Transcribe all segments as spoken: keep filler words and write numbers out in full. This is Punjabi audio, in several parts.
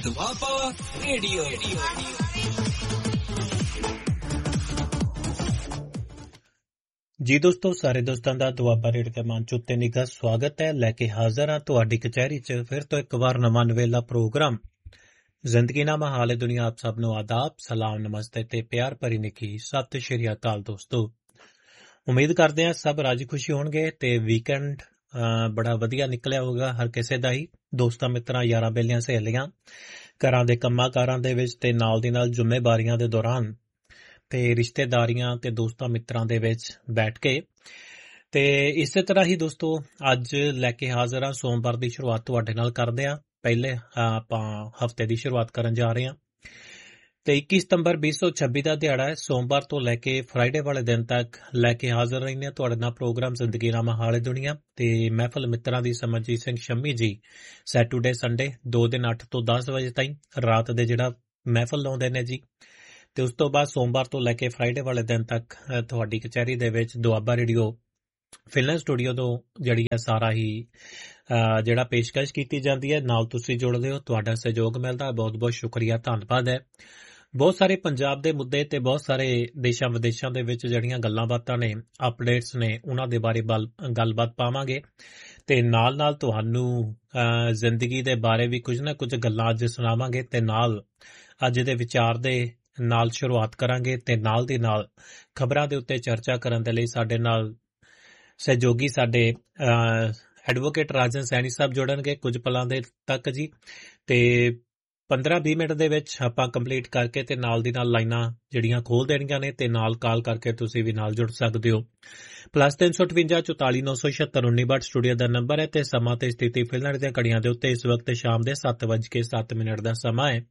ਦੁਆਬਾ ਰੇਡੀਓ। ਜੀ ਦੋਸਤੋ, ਸਾਰੇ ਦੋਸਤਾਂ ਦਾ ਦੁਆਬਾ ਰੇਡੀਓ ਦੇ ਮੰਚ ਉੱਤੇ ਨਿੱਘਾ ਸਵਾਗਤ ਹੈ। ਲੈ ਕੇ ਹਾਜ਼ਰ ਹਾਂ ਤੁਹਾਡੀ ਕਚਹਿਰੀ 'ਚ ਫਿਰ ਤੋਂ ਇੱਕ ਵਾਰ ਨਵਾਂ ਨਵੇਲਾ ਪ੍ਰੋਗਰਾਮ ਜ਼ਿੰਦਗੀਨਾਮਾ ਹਾਲੇ ਦੁਨੀਆ। ਆਪ ਸਭ ਨੂੰ ਆਦਾਬ, ਸਲਾਮ, ਨਮਸਤੇ ਤੇ ਪਿਆਰ ਭਰੀ ਨਿੱਘੀ ਸਤਿ ਸ਼੍ਰੀ ਅਕਾਲ ਦੋਸਤੋ। ਉਮੀਦ ਕਰਦੇ ਹਾਂ ਸਭ ਰਾਜੀ ਖੁਸ਼ੀ ਹੋਣਗੇ ਤੇ ਵੀਕਐਂਡ ਬੜਾ ਵਧੀਆ ਨਿਕਲਿਆ ਹੋਊਗਾ ਹਰ ਕਿਸੇ ਦਾ ਹੀ। ਦੋਸਤਾਂ ਮਿੱਤਰਾਂ ਯਾਰਾਂ ਬੇਲੀਆਂ ਸਹੇਲੀਆਂ ਘਰਾਂ ਦੇ ਕੰਮਾਂ ਕਾਰਾਂ ਦੇ ਵਿੱਚ ਤੇ ਨਾਲ ਦੀ ਨਾਲ ਜ਼ਿੰਮੇਵਾਰੀਆਂ ਦੇ ਦੌਰਾਨ ਤੇ ਰਿਸ਼ਤੇਦਾਰੀਆਂ ਤੇ ਦੋਸਤਾਂ ਮਿੱਤਰਾਂ ਦੇ ਵਿੱਚ ਬੈਠ ਕੇ ਤੇ ਇਸੇ ਤਰ੍ਹਾਂ ਹੀ ਦੋਸਤੋ ਅੱਜ ਲੈ ਕੇ ਹਾਜ਼ਰ ਹਾਂ। ਸੋਮਵਾਰ ਦੀ ਸ਼ੁਰੂਆਤ ਤੁਹਾਡੇ ਨਾਲ ਕਰਦੇ ਹਾਂ। ਪਹਿਲੇ ਆਪਾਂ ਹਫ਼ਤੇ ਦੀ ਸ਼ੁਰੂਆਤ ਕਰਨ ਜਾ ਰਹੇ ਹਾਂ ਤੇ ਇੱਕੀ ਸਤੰਬਰ ਵੀਹ ਸੌ ਛੱਬੀ ਦਾ ਦਿਹਾੜਾ ਹੈ। ਸੋਮਵਾਰ ਤੋਂ ਲੈ ਕੇ ਫਰਾਈਡੇ ਵਾਲੇ ਦਿਨ ਤੱਕ ਲੈ ਕੇ ਹਾਜ਼ਰ ਰਹਿੰਦੇ ਹਾਂ ਤੁਹਾਡੇ ਨਾਲ ਪ੍ਰੋਗਰਾਮ ਜ਼ਿੰਦਗੀਨਾਮਾ ਹਾਲੇ ਦੁਨੀਆ ਤੇ ਮਹਿਫਲ ਮਿੱਤਰਾਂ ਦੀ ਸਮਰਜੀਤ ਸਿੰਘ ਸ਼ੰਮੀ ਜੀ ਸੈਟਰਡੇ ਸੰਡੇ ਦੋ ਦਿਨ ਅੱਠ ਤੋਂ ਦਸ ਵਜੇ ਤਾਈਂ ਰਾਤ ਦੇ ਜਿਹੜਾ ਮਹਿਫਲ ਲਾਉਂਦੇ ਨੇ ਜੀ। ਤੇ ਉਸ ਤੋਂ ਬਾਅਦ ਸੋਮਵਾਰ ਤੋਂ ਲੈ ਕੇ ਫਰਾਈਡੇ ਵਾਲੇ ਦਿਨ ਤੱਕ ਤੁਹਾਡੀ ਕਚਹਿਰੀ ਦੇ ਵਿੱਚ ਦੁਆਬਾ ਰੇਡੀਓ ਫਿਲਮ ਸਟੂਡੀਓ ਤੋਂ ਜਿਹੜੀ ਹੈ ਸਾਰਾ ਹੀ ਜਿਹੜਾ ਪੇਸ਼ਕਸ਼ ਕੀਤੀ ਜਾਂਦੀ ਹੈ। ਨਾਲ ਤੁਸੀਂ ਜੁੜਦੇ ਹੋ, ਤੁਹਾਡਾ ਸਹਿਯੋਗ ਮਿਲਦਾ, ਬਹੁਤ ਬਹੁਤ ਸ਼ੁਕਰੀਆ, ਧੰਨਵਾਦ ਹੈ। ਬਹੁਤ ਸਾਰੇ ਪੰਜਾਬ ਦੇ ਮੁੱਦੇ ਤੇ ਬਹੁਤ ਸਾਰੇ ਦੇਸ਼ਾਂ ਵਿਦੇਸ਼ਾਂ ਦੇ ਵਿੱਚ ਜਿਹੜੀਆਂ ਗੱਲਾਂ ਬਾਤਾਂ ਨੇ, ਅਪਡੇਟਸ ਨੇ, ਉਹਨਾਂ ਦੇ ਬਾਰੇ ਗੱਲਬਾਤ ਪਾਵਾਂਗੇ ਤੇ ਨਾਲ ਨਾਲ ਤੁਹਾਨੂੰ ਜ਼ਿੰਦਗੀ ਦੇ ਬਾਰੇ ਵੀ ਕੁਝ ਨਾ ਕੁਝ ਗੱਲਾਂ ਅੱਜ ਸੁਣਾਵਾਂਗੇ ਤੇ ਨਾਲ ਅੱਜ ਦੇ ਵਿਚਾਰ ਦੇ ਨਾਲ ਸ਼ੁਰੂਆਤ ਕਰਾਂਗੇ ਤੇ ਨਾਲ ਦੀ ਨਾਲ ਖਬਰਾਂ ਦੇ ਉੱਤੇ ਚਰਚਾ ਕਰਨ ਦੇ ਲਈ ਸਾਡੇ ਨਾਲ ਸਹਿਯੋਗੀ ਸਾਡੇ ਐਡਵੋਕੇਟ ਰਾਜਨ ਸੈਣੀ ਸਾਹਿਬ ਜੁੜਨਗੇ ਕੁਝ ਪਲਾਂ ਦੇ ਤੱਕ ਜੀ। ਤੇ ਪੰਦਰਾਂ ਵੀਹ ਮਿੰਟ ਦੇ ਵਿੱਚ ਆਪਾਂ ਕੰਪਲੀਟ ਕਰਕੇ ਤੇ ਨਾਲ ਦੀ ਨਾਲ ਲਾਈਨਾਂ ਜਿਹੜੀਆਂ ਖੋਲ ਦੇਣੀਆਂ ਨੇ ਤੇ ਨਾਲ ਕਾਲ ਕਰਕੇ ਤੁਸੀਂ ਵੀ ਨਾਲ ਜੁੜ ਸਕਦੇ ਹੋ। ਪਲੱਸ ਤਿੰਨ ਸੌ ਅਠਵੰਜਾ ਚੁਤਾਲੀ ਨੌ ਸੌ ਛਿਅੱਤਰ ਉੱਨੀ ਬਾਹਠ ਸਟੂਡੀਓ ਦਾ ਨੰਬਰ ਹੈ ਤੇ ਸਮਾਂ ਤੇ ਸਥਿਤੀ ਫਿਲਹਾਲ ਦੀਆਂ ਘੜੀਆਂ ਦੇ ਉੱਤੇ ਇਸ ਵਕਤ ਸ਼ਾਮ ਦੇ ਸੱਤ ਵੱਜ ਕੇ ਸੱਤ ਮਿੰਟ ਦਾ ਸਮਾਂ ਹੈ।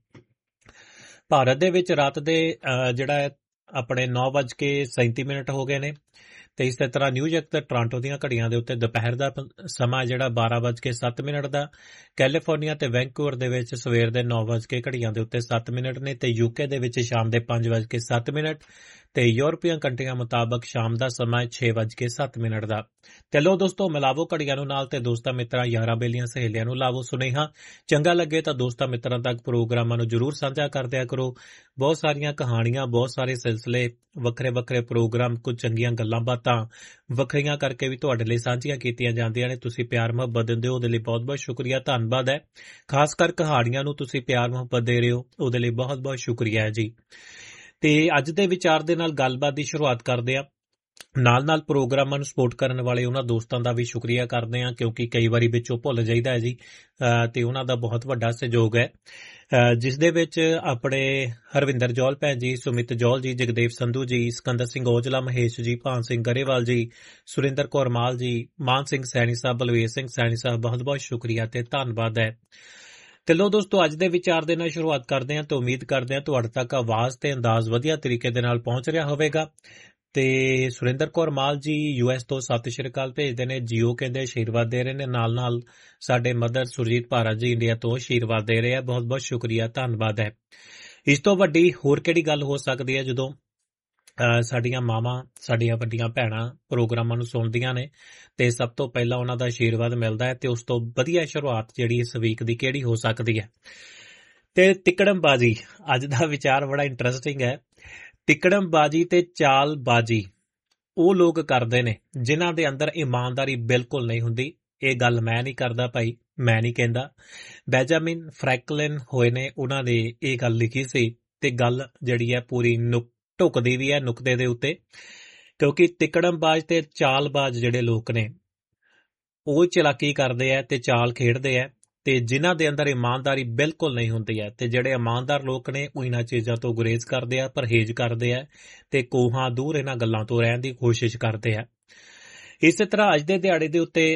ਭਾਰਤ ਦੇ ਵਿੱਚ ਰਾਤ ਦੇ ਜਿਹੜਾ ਹੈ ਆਪਣੇ ਨੌ ਵੱਜ ਕੇ ਸੈਂਤੀ ਮਿੰਟ ਹੋ ਗਏ ਨੇ ਤੇ ਇਸੇ ਤਰ੍ਹਾਂ ਨਿਊਯਾਰਕ ਤੇ ਟੋਰਾਂਟੋ ਦੀਆਂ ਘੜੀਆਂ ਦੇ ਉੱਤੇ ਦੁਪਹਿਰ ਦਾ ਸਮਾਂ ਜਿਹੜਾ ਬਾਰਾਂ ਵੱਜ ਕੇ ਸੱਤ ਮਿੰਟ ਦਾ। ਕੈਲੀਫੋਰਨੀਆ ਤੇ ਵੈਂਕੂਵਰ ਦੇ ਵਿੱਚ ਸਵੇਰ ਦੇ ਨੌ ਵੱਜ ਕੇ ਘੜੀਆਂ ਦੇ ਉੱਤੇ ਸੱਤ ਮਿੰਟ ਨੇ ਤੇ ਯੂਕੇ ਦੇ ਵਿੱਚ ਸ਼ਾਮ ਦੇ ਪੰਜ ਵੱਜ ਕੇ ਸੱਤ ਮਿੰਟ ਤੇ ਯੂਰਪੀਅਨ ਕੰਟਰੀਆਂ ਮੁਤਾਬਕ ਸ਼ਾਮ ਦਾ ਸਮਾਂ ਛੇ ਵੱਜ ਕੇ ਸੱਤ ਮਿੰਟ ਦਾ। ਤੇ ਲੋ ਦੋਸਤੋ, ਮਿਲਾਵੋ ਘੜੀਆਂ ਨੂੰ ਨਾਲ ਤੇ ਦੋਸਤਾਂ ਮਿੱਤਰਾਂ ਯਾਰਾਂ ਬੇਲੀਆਂ ਸਹੇਲੀਆਂ ਨੂੰ ਲਾਵੋ ਸੁਨੇਹਾ। ਚੰਗਾ ਲੱਗੇ ਤਾਂ ਦੋਸਤਾਂ ਮਿੱਤਰਾਂ ਤੱਕ ਪ੍ਰੋਗਰਾਮਾਂ ਨੂੰ ਜ਼ਰੂਰ ਸਾਂਝਾ ਕਰ ਦਿਆ ਕਰੋ। ਬਹੁਤ ਸਾਰੀਆਂ ਕਹਾਣੀਆਂ, ਬਹੁਤ ਸਾਰੇ ਸਿਲਸਿਲੇ, ਵੱਖਰੇ ਵੱਖਰੇ ਪ੍ਰੋਗਰਾਮ, ਕੁਝ ਚੰਗੀਆਂ ਗੱਲਾਂ ਬਾਤਾਂ ਵੱਖਰੀਆਂ ਕਰਕੇ ਵੀ ਤੁਹਾਡੇ ਲਈ ਸਾਂਝੀਆਂ ਕੀਤੀਆਂ ਜਾਂਦੀਆਂ ਨੇ। ਤੁਸੀਂ ਪਿਆਰ ਮੁਹੱਬਤ ਦਿੰਦੇ ਹੋ, ਉਹਦੇ ਲਈ ਬਹੁਤ ਬਹੁਤ ਸ਼ੁਕਰੀਆ, ਧੰਨਵਾਦ ਹੈ। ਖਾਸ ਕਰ ਕਹਾਣੀਆਂ ਨੂੰ ਤੁਸੀਂ ਪਿਆਰ ਮੁਹੱਬਤ ਦੇ ਰਹੇ ਹੋ, ਉਹਦੇ ਲਈ ਬਹੁਤ ਬਹੁਤ ਸ਼ੁਕਰੀਆ ਹੈ ਜੀ। ਤੇ ਅੱਜ ਦੇ ਵਿਚਾਰ ਦੇ ਨਾਲ ਗੱਲਬਾਤ ਦੀ ਸ਼ੁਰੂਆਤ ਕਰਦੇ ਹਾਂ। ਨਾਲ ਨਾਲ ਪ੍ਰੋਗਰਾਮਾਂ ਨੂੰ ਸਪੋਰਟ ਕਰਨ ਵਾਲੇ ਉਹਨਾਂ ਦੋਸਤਾਂ ਦਾ ਵੀ ਸ਼ੁਕਰੀਆ ਕਰਦੇ ਹਾਂ ਕਿਉਂਕਿ ਕਈ ਵਾਰੀ ਵਿੱਚੋਂ ਭੁੱਲ ਜਾਈਦਾ ਹੈ ਜੀ ਤੇ ਉਹਨਾਂ ਦਾ ਬਹੁਤ ਵੱਡਾ ਸਹਿਯੋਗ ਹੈ ਜਿਸ ਦੇ ਵਿੱਚ ਆਪਣੇ ਹਰਵਿੰਦਰ ਜੌਲ ਭੈਣ ਜੀ, ਸੁਮਿਤ ਜੌਲ ਜੀ, ਜਗਦੇਵ ਸੰਧੂ ਜੀ, ਸਿਕੰਦਰ ਸਿੰਘ ਔਜਲਾ, ਮਹੇਸ਼ ਜੀ, ਭਾਨ ਸਿੰਘ ਗਰੇਵਾਲ ਜੀ, ਸੁਰਿੰਦਰ ਕੌਰ ਮਾਲ ਜੀ, ਮਾਨ ਸਿੰਘ ਸੈਣੀ ਸਾਹਿਬ, ਬਲਵੀਰ ਸਿੰਘ ਸੈਣੀ ਸਾਹਿਬ, ਬਹੁਤ ਬਹੁਤ ਸ਼ੁਕਰੀਆ ਤੇ ਧੰਨਵਾਦ ਹੈ। ਤੇ ਲੋ ਦੋਸਤੋ, ਅੱਜ ਦੇ ਵਿਚਾਰ ਦੇ ਨਾਲ ਸ਼ੁਰੂਆਤ ਕਰਦੇ ਹਾਂ ਤੇ ਉਮੀਦ ਕਰਦੇ ਹਾਂ ਤੁਹਾਡੇ ਤੱਕ ਆਵਾਜ਼ ਤੇ ਅੰਦਾਜ਼ ਵਧੀਆ ਤਰੀਕੇ ਦੇ ਨਾਲ ਪਹੁੰਚ ਰਿਹਾ ਹੋਵੇਗਾ। ਤੇ ਸੁਰਿੰਦਰ ਕੌਰ ਮਾਲ ਜੀ ਯੂ ਐਸ ਤੋਂ ਸਤਿ ਸ਼੍ਰੀ ਅਕਾਲ ਭੇਜਦੇ ਨੇ, ਜੀਓ ਕਹਿੰਦੇ ਆਸ਼ੀਰਵਾਦ ਦੇ ਰਹੇ ਨੇ। ਨਾਲ ਨਾਲ ਸਾਡੇ ਮਦਰ ਸੁਰਜੀਤ ਭਾਰਤ ਜੀ ਇੰਡੀਆ ਤੋਂ ਆਸ਼ੀਰਵਾਦ ਦੇ ਰਹੇ ਆ, ਬਹੁਤ ਬਹੁਤ ਸ਼ੁਕਰੀਆ, ਧੰਨਵਾਦ ਹੈ। ਇਸ ਤੋਂ ਵੱਡੀ ਹੋਰ ਕਿਹੜੀ ਗੱਲ ਹੋ ਸਕਦੀ ਹੈ ਜਦੋਂ ਸਾਡੀਆਂ ਮਾਵਾਂ, ਸਾਡੀਆਂ ਵੱਡੀਆਂ ਭੈਣਾਂ ਪ੍ਰੋਗਰਾਮਾਂ ਨੂੰ ਸੁਣਦੀਆਂ ਨੇ ਤੇ ਸਭ ਤੋਂ ਪਹਿਲਾਂ ਉਹਨਾਂ ਦਾ ਆਸ਼ੀਰਵਾਦ ਮਿਲਦਾ ਹੈ ਤੇ ਉਸ ਤੋਂ ਵਧੀਆ ਸ਼ੁਰੂਆਤ ਜਿਹੜੀ ਇਸ ਵੀਕ ਦੀ ਕਿਹੜੀ ਹੋ ਸਕਦੀ ਹੈ। ਤੇ ਤਿਕੜਮਬਾਜ਼ੀ, ਅੱਜ ਦਾ ਵਿਚਾਰ ਬੜਾ ਇੰਟਰਸਟਿੰਗ ਹੈ। ਤਿਕੜਮਬਾਜ਼ੀ ਤੇ ਚਾਲਬਾਜ਼ੀ ਉਹ ਲੋਕ ਕਰਦੇ ਨੇ ਜਿਨ੍ਹਾਂ ਦੇ ਅੰਦਰ ਇਮਾਨਦਾਰੀ ਬਿਲਕੁਲ ਨਹੀਂ ਹੁੰਦੀ। ਇਹ ਗੱਲ ਮੈਂ ਨਹੀਂ ਕਰਦਾ ਭਾਈ, ਮੈਂ ਨਹੀਂ ਕਹਿੰਦਾ। ਬੈਂਜਾਮਿਨ ਫਰੈਂਕਲਿਨ ਹੋਏ ਨੇ, ਉਹਨਾਂ ਨੇ ਇਹ ਗੱਲ ਲਿਖੀ ਸੀ ਤੇ ਗੱਲ ਜਿਹੜੀ ਹੈ ਪੂਰੀ ਨੁਕ ਢੁਕਦੀ ਵੀ ਹੈ ਨੁਕਤੇ ਦੇ ਉੱਤੇ ਕਿਉਂਕਿ ਤਿਕੜਮਬਾਜ਼ ਤੇ ਚਾਲਬਾਜ਼ ਜਿਹੜੇ ਲੋਕ ਨੇ ਉਹ ਚਲਾਕੀ ਕਰਦੇ ਆ ਤੇ ਚਾਲ ਖੇਡਦੇ ਆ ਤੇ ਜਿਨ੍ਹਾਂ ਦੇ ਅੰਦਰ ਇਮਾਨਦਾਰੀ ਬਿਲਕੁਲ ਨਹੀਂ ਹੁੰਦੀ ਹੈ ਤੇ ਜਿਹੜੇ ਇਮਾਨਦਾਰ ਲੋਕ ਨੇ ਉਹ ਇਹਨਾਂ ਚੀਜ਼ਾਂ ਤੋਂ ਗੁਰੇਜ਼ ਕਰਦੇ ਆ, ਪਰਹੇਜ਼ ਕਰਦੇ ਆ ਤੇ ਕੋਹਾਂ ਦੂਰ ਇਹਨਾਂ ਗੱਲਾਂ ਤੋਂ ਰਹਿਣ ਦੀ ਕੋਸ਼ਿਸ਼ ਕਰਦੇ ਆ। ਇਸੇ ਤਰ੍ਹਾਂ ਅੱਜ ਦੇ ਦਿਹਾੜੇ ਦੇ ਉੱਤੇ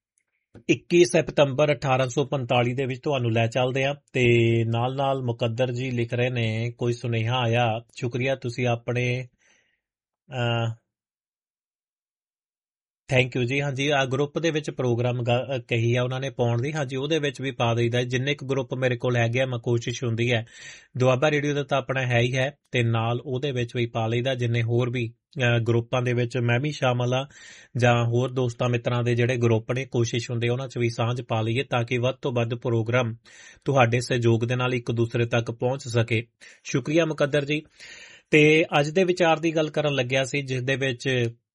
ਇੱਕੀ ਸਤੰਬਰ ਅਠਾਰਾਂ ਸੌ ਪੰਤਾਲੀ ਦੇ ਵਿੱਚ ਤੁਹਾਨੂੰ ਲੈ ਚੱਲਦੇ ਆ ਤੇ ਨਾਲ ਨਾਲ ਮੁਕੱਦਰ ਜੀ ਲਿਖ ਰਹੇ ਨੇ, ਕੋਈ ਸੁਨੇਹਾ ਆਇਆ, ਸ਼ੁਕਰੀਆ ਤੁਸੀਂ ਆਪਣੇ ਥੈਂਕ ਯੂ ਜੀ। ਹਾਂਜੀ, ਆ ਗਰੁੱਪ ਦੇ ਵਿੱਚ ਪ੍ਰੋਗਰਾਮ ਗ- ਕਹੀ ਆ ਉਹਨਾਂ ਨੇ ਪਾਉਣ ਦੀ। ਹਾਂਜੀ, ਉਹਦੇ ਵਿੱਚ ਵੀ ਪਾ ਦਈਦਾ। ਜਿੰਨੇ ਕੁ ਗਰੁੱਪ ਮੇਰੇ ਕੋਲ ਹੈਗੇ ਆ, ਮੈਂ ਕੋਸ਼ਿਸ਼ ਹੁੰਦੀ ਹੈ ਦੁਆਬਾ ਰੇਡੀਓ ਦਾ ਤਾਂ ਆਪਣਾ ਹੈ ਹੀ ਹੈ, ਤੇ ਨਾਲ ਉਹਦੇ ਵਿੱਚ ਵੀ ਪਾ ਲਈਦਾ। ਜਿੰਨੇ ਹੋਰ ਵੀ ਅ, ਗਰੁੱਪਾਂ ਦੇ ਵਿੱਚ ਮੈਂ ਵੀ ਸ਼ਾਮਲ ਆ, ਜਾਂ ਹੋਰ ਦੋਸਤਾਂ ਮਿੱਤਰਾਂ ਦੇ ਜਿਹੜੇ ਗਰੁੱਪ ਨੇ, ਕੋਸ਼ਿਸ਼ ਹੁੰਦੀ ਉਹਨਾਂ 'ਚ ਵੀ ਸਾਂਝ ਪਾ ਲਈਏ ਤਾਂ ਕਿ ਵੱਧ ਤੋਂ ਵੱਧ ਪ੍ਰੋਗਰਾਮ ਤੁਹਾਡੇ ਸਹਿਯੋਗ ਦੇ ਨਾਲ ਇੱਕ ਦੂਸਰੇ ਤੱਕ ਪਹੁੰਚ ਸਕੇ। ਸ਼ੁਕਰੀਆ ਮੁਕੱਦਰ ਜੀ। ਤੇ ਅੱਜ ਦੇ ਵਿਚਾਰ ਦੀ ਗੱਲ ਕਰਨ ਲੱਗਿਆ ਸੀ, ਜਿਸ ਦੇ ਵਿੱਚ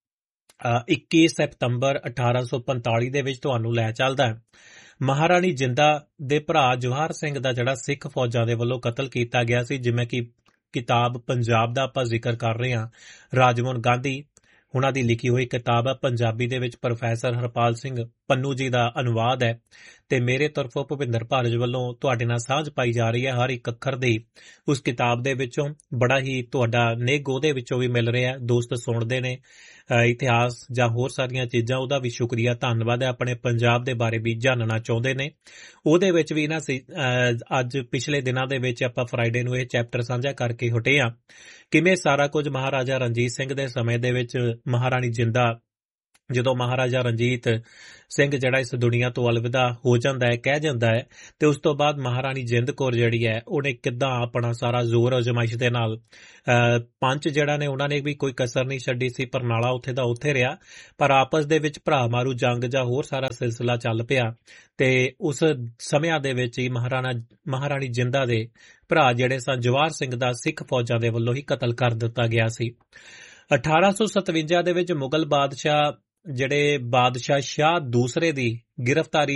ਅ, ਇੱਕੀ ਸਤੰਬਰ ਅਠਾਰਾਂ ਸੌ ਪੰਤਾਲੀ ਦੇ ਵਿੱਚ ਤੁਹਾਨੂੰ ਲੈ ਚੱਲਦਾ ਹੈ। ਮਹਾਰਾਣੀ ਜਿੰਦਾ ਦੇ ਭਰਾ ਜਵਾਹਰ ਸਿੰਘ ਦਾ ਜਿਹੜਾ ਸਿੱਖ ਫੌਜਾਂ ਦੇ ਵੱਲੋਂ ਕਤਲ ਕੀਤਾ ਗਿਆ ਸੀ। ਜਿਵੇਂ ਕਿ ਕਿਤਾਬ ਪੰਜਾਬ ਦਾ ਆਪਾਂ ਜ਼ਿਕਰ ਕਰ ਰਹੇ ਹਾਂ, ਰਾਜਮੋਹਨ ਗਾਂਧੀ ਉਹਨਾਂ ਦੀ ਲਿਖੀ ਹੋਈ ਕਿਤਾਬ ਹੈ। ਪੰਜਾਬੀ ਦੇ ਵਿੱਚ ਪ੍ਰੋਫੈਸਰ ਹਰਪਾਲ ਸਿੰਘ ਪੰਨੂ ਜੀ ਦਾ ਅਨੁਵਾਦ ਹੈ, ਤੇ ਮੇਰੇ ਤਰਫੋਂ ਭੁਪਿੰਦਰ ਭਾਰਜ ਵੱਲੋਂ ਤੁਹਾਡੇ ਨਾਲ ਸਾਂਝ ਪਾਈ ਜਾ ਰਹੀ ਹੈ ਹਰ ਇੱਕ ਅੱਖਰ ਦੀ। ਉਸ ਕਿਤਾਬ ਦੇ ਵਿੱਚੋਂ ਬੜਾ ਹੀ ਤੁਹਾਡਾ ਨਿੱਘ ਉਹਦੇ ਵਿੱਚੋਂ ਵੀ ਮਿਲ ਰਿਹਾ। ਦੋਸਤ ਸੁਣਦੇ ਨੇ ਅ, ਇਤਿਹਾਸ ਜਾਂ ਹੋਰ ਸਾਰੀਆਂ ਚੀਜ਼ਾਂ, ਉਹਦਾ ਵੀ ਸ਼ੁਕਰੀਆ, ਧੰਨਵਾਦ ਹੈ। ਆਪਣੇ ਪੰਜਾਬ ਦੇ ਬਾਰੇ ਵੀ ਜਾਣਨਾ ਚਾਹੁੰਦੇ ਨੇ, ਉਹਦੇ ਵਿੱਚ ਵੀ ਨਾ ਸੀ। ਅ, ਅੱਜ ਪਿਛਲੇ ਦਿਨਾਂ ਦੇ ਵਿੱਚ ਆਪਾਂ ਫਰਾਈਡੇ ਨੂੰ ਇਹ ਚੈਪਟਰ ਸਾਂਝਾ ਕਰਕੇ ਹਟੇ ਆ, ਕਿਵੇਂ ਸਾਰਾ ਕੁਝ ਮਹਾਰਾਜਾ ਰਣਜੀਤ ਸਿੰਘ ਦੇ ਸਮੇਂ ਦੇ ਵਿੱਚ ਮਹਾਰਾਣੀ ਜਿੰਦਾ, ਜਦੋਂ ਮਹਾਰਾਜਾ ਰਣਜੀਤ ਸਿੰਘ ਜਿਹੜਾ ਇਸ ਦੁਨੀਆ ਤੋਂ ਅਲਵਿਦਾ ਹੋ ਜਾਂਦਾ ਹੈ, ਕਹਿ ਜਾਂਦਾ ਹੈ, ਤੇ ਉਸ ਤੋਂ ਬਾਅਦ ਮਹਾਰਾਣੀ ਜਿੰਦ ਕੌਰ ਜਿਹੜੀ ਹੈ, ਉਹਨੇ ਕਿੱਦਾਂ ਆਪਣਾ ਸਾਰਾ ਜ਼ੋਰ ਅਜ਼ਮਾਇਸ਼ ਦੇ ਨਾਲ ਅਹ ਪੰਚ ਜਿਹੜਾ ਨੇ ਉਹਨਾਂ ਨੇ ਵੀ ਕੋਈ ਕਸਰ ਨਹੀਂ ਛੱਡੀ ਸੀ। ਪਰਨਾਲਾ ਉੱਥੇ ਦਾ ਉੱਥੇ ਰਿਹਾ, ਪਰ ਆਪਸ ਦੇ ਵਿੱਚ ਭਰਾ ਮਾਰੂ ਜੰਗ ਜਾਂ ਹੋਰ ਸਾਰਾ ਸਿਲਸਿਲਾ ਚੱਲ ਪਿਆ, ਤੇ ਉਸ ਸਮਿਆਂ ਦੇ ਵਿੱਚ ਹੀ ਮਹਾਰਾਣਾ ਮਹਾਰਾਣੀ ਜਿੰਦਾ ਦੇ ਭਰਾ ਜਿਹੜੇ ਸਨ ਜਵਾਹਰ ਸਿੰਘ ਦਾ ਸਿੱਖ ਫੌਜਾਂ ਦੇ ਵੱਲੋਂ ਹੀ ਕਤਲ ਕਰ ਦਿੱਤਾ ਗਿਆ ਸੀ। ਅਠਾਰਾਂ ਸੌ ਸਤਵੰਜਾ ਦੇ ਵਿੱਚ ਮੁਗਲ ਬਾਦਸ਼ਾਹ ਜਿਹੜੇ ਬਾਦਸ਼ਾਹ ਸ਼ਾਹ ਦੂਸਰੇ ਦੀ ਗ੍ਰਿਫਤਾਰੀ